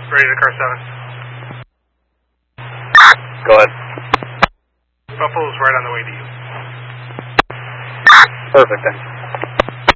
Ready to car 7. Go ahead. Buffalo's right on the way to you. Perfect, thanks.